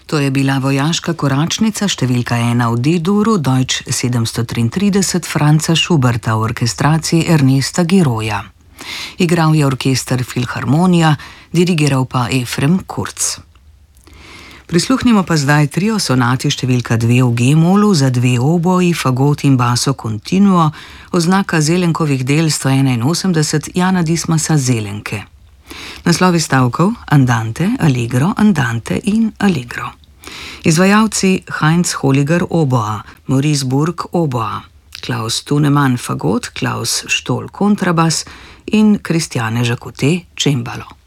To je bila vojaška koračnica številka 1 v D-duru Deutsch 733 Franza Schuberta v orkestraciji Ernesta Giroja. Igral je orkester Filharmonija, dirigiral pa Efrem Kurz. Prisluhnimo pa zdaj trio sonati številka 2 v G-molu za 2 oboji, fagot in basso continuo, oznaka Zelenkovih del 181 Jana Dismasa Zelenke. Naslovi stavkov: Andante, Allegro, Andante in Allegro. Izvajalci Heinz Holliger oboa, Maurice Burg oboa, Klaus Thunemann fagot, Klaus Stoll kontrabas in Christiane Jacquetet cembalo.